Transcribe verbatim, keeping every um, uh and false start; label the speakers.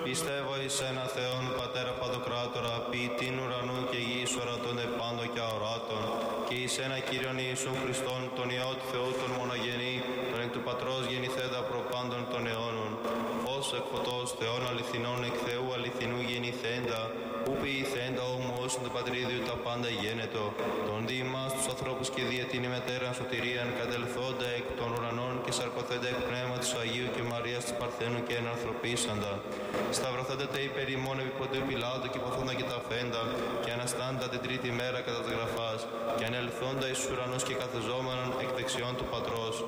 Speaker 1: Πιστεύω εις ένα Θεόν Πατέρα Παντοκράτορα, ποιητήν ουρανού και γης ορατώνε πάντο και αοράτων, και εις ένα Κύριον Ιησούν Χριστόν, τον Υιό του Θεού, τον μονογενή, τον εκ του Πατρός γεννηθέντα προπάντων των αιώνων, φως εκ φωτός Θεών αληθινών, εκ Θεού αληθινού γεννηθέντα, που ποιηθέντα όμως του Πατρίδιου τα πάντα γένετο, τον δι' ημάς τους ανθρώπους και δια την ημετέραν σωτηρίαν, κατελθόντα εκ των ουρανών και σαρκωθέντα εκ πνεύματος Αγίου και Μαρίας της Παρθένου και ενανθρωπίσαντα. Σταυρωθέντα τε υπέρ ημών επί Ποντίου Πιλάτου και υποθόντα και τα φέντα, και αναστάντα την τρίτη μέρα κατά της γραφάς, και ανελθόντα εις τους ουρανούς και καθεζόμενον εκ δεξιών του Πατρός,